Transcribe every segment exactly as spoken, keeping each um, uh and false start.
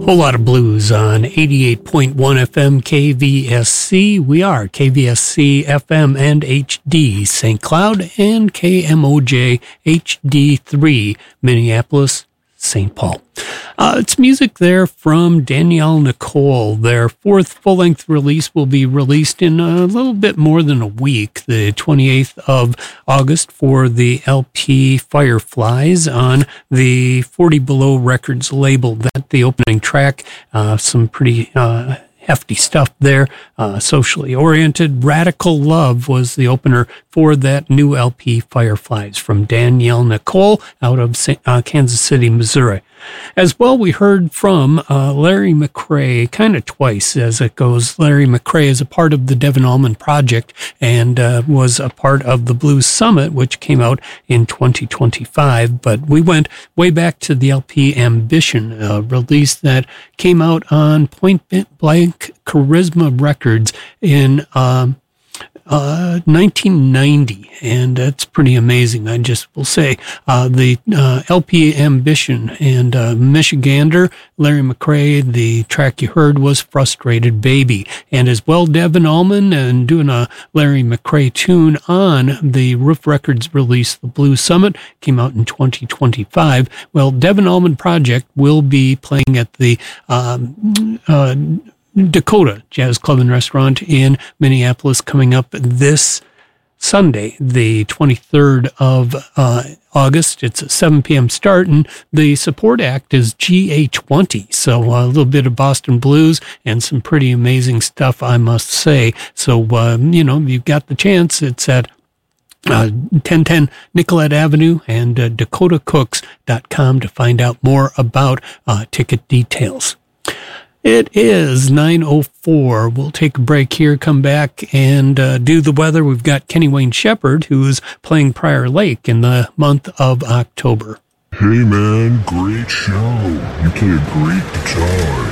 Whole lot of blues on eighty-eight point one F M K V S C. We are K V S C F M and H D Saint Cloud and K M O J H D three Minneapolis, Saint Paul. Uh, it's music there from Danielle Nicole. Their fourth full-length release will be released in a little bit more than a week, the twenty-eighth of August, for the L P Fireflies on the forty Below Records label. That the opening track, uh, some pretty uh, hefty stuff there, uh, socially oriented. Radical Love was the opener for that new L P Fireflies from Danielle Nicole out of uh, Kansas City, Missouri. As well, we heard from uh, Larry McCray kind of twice as it goes. Larry McCray is a part of the Devin Allman Project and uh, was a part of the Blues Summit, which came out in twenty twenty-five. But we went way back to the L P Ambition, a release that came out on Point Blank Charisma Records in um, Uh, nineteen ninety, and that's pretty amazing. I just will say uh, the uh, L P Ambition and uh, Michigander, Larry McCray. The track you heard was "Frustrated Baby," and as well Devin Allman and doing a Larry McCray tune on the Roof Records release. The Blues Summit came out in twenty twenty-five. Well, Devin Allman Project will be playing at the um, uh, Dakota Jazz Club and Restaurant in Minneapolis coming up this Sunday, the twenty-third of uh, August. It's a seven p.m. start, and the support act is G A twenty. So uh, a little bit of Boston blues and some pretty amazing stuff, I must say. So, uh, you know, you've got the chance. It's at Uh, ten ten Nicollet Avenue and uh, dakota cooks dot com to find out more about uh, ticket details. It is nine oh four. We'll take a break here, come back, and uh, do the weather. We've got Kenny Wayne Shepherd, who's playing Prior Lake in the month of October. Hey man, great show. You play a great guitar.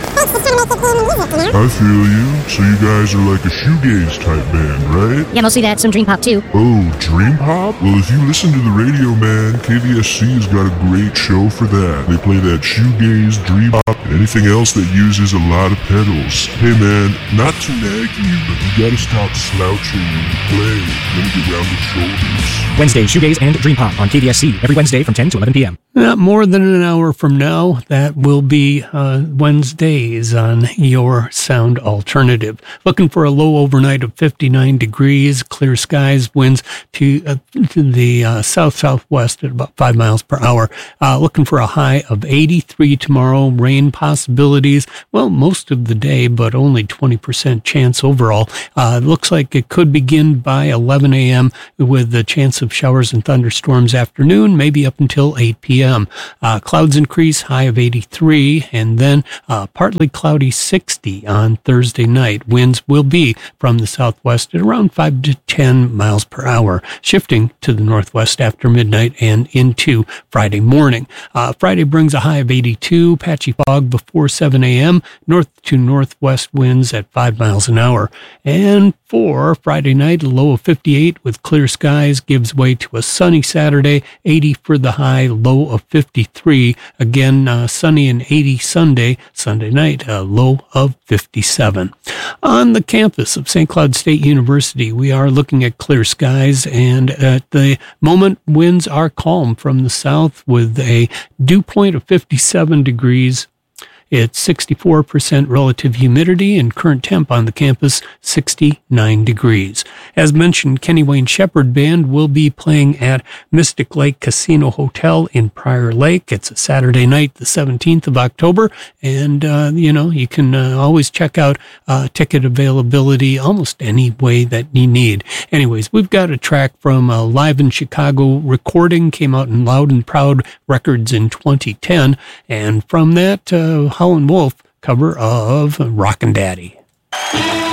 I feel you. So you guys are like a shoegaze type band, right? Yeah, mostly that. Some dream pop too. Oh, dream pop? Well, if you listen to the radio, man, K V S C has got a great show for that. They play that shoegaze, dream pop, and anything else that uses a lot of pedals. Hey man, not to nag you, but you gotta stop slouching when you play. Let me get round the shoulders. Wednesday, shoegaze and dream pop on K V S C every Wednesday from ten to eleven p.m. Not more than an hour from now, that will be uh, Wednesdays on your sound alternative. Looking for a low overnight of fifty-nine degrees, clear skies, winds to, uh, to the uh, south-southwest at about five miles per hour. Uh, looking for a high of eighty-three tomorrow, rain possibilities, well, most of the day, but only twenty percent chance overall. Uh, looks like it could begin by eleven a.m. with the chance of showers and thunderstorms afternoon, maybe up until eight p.m. Uh, clouds increase, high of eighty-three, and then uh, partly cloudy sixty on Thursday night. Winds will be from the southwest at around five to ten miles per hour, shifting to the northwest after midnight and into Friday morning. Uh, Friday brings a high of eighty-two, patchy fog before seven a.m., north to northwest winds at five miles an hour. And for Friday night, a low of fifty-eight with clear skies gives way to a sunny Saturday, eighty for the high, low of fifty-three. Again, uh, sunny and eighty Sunday. Sunday night, a low of fifty-seven. On the campus of Saint Cloud State University, we are looking at clear skies, and at the moment, winds are calm from the south with a dew point of fifty-seven degrees. It's sixty-four percent relative humidity and current temp on the campus, sixty-nine degrees. As mentioned, Kenny Wayne Shepherd Band will be playing at Mystic Lake Casino Hotel in Prior Lake. It's a Saturday night, the seventeenth of October. And, uh, you know, you can uh, always check out uh, ticket availability almost any way that you need. Anyways, we've got a track from a Live in Chicago recording, came out in Loud and Proud Records in twenty ten. And from that, uh, Howlin' Wolf cover of Rockin' Daddy.